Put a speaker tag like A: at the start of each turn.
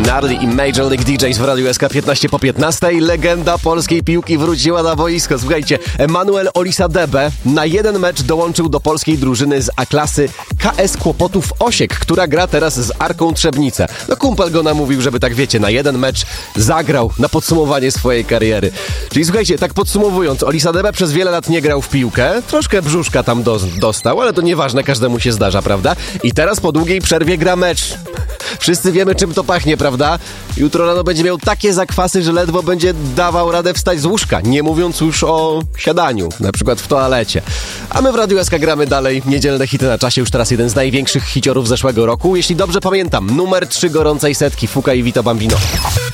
A: Gnarly i Major League DJs w Radiu SK 15 po 15. Legenda polskiej piłki wróciła na boisko. Słuchajcie, Emanuel Olisadebe na jeden mecz dołączył do polskiej drużyny z A-klasy KS Kłopotów Osiek, która gra teraz z Arką Trzebnice. No kumpel go namówił, żeby tak wiecie, na jeden mecz zagrał na podsumowanie swojej kariery. Czyli słuchajcie, tak podsumowując, Olisadebe przez wiele lat nie grał w piłkę, troszkę brzuszka tam dostał, ale to nieważne, każdemu się zdarza, prawda? I teraz po długiej przerwie gra mecz. Wszyscy wiemy, czym to pachnie, prawda? Jutro rano będzie miał takie zakwasy, że ledwo będzie dawał radę wstać z łóżka, nie mówiąc już o siadaniu, na przykład w toalecie. A my w Radiu SK gramy dalej niedzielne hity na czasie, już teraz jeden z największych hiciorów zeszłego roku. Jeśli dobrze pamiętam, numer 3 gorącej setki, Fuka i Vito Bambino.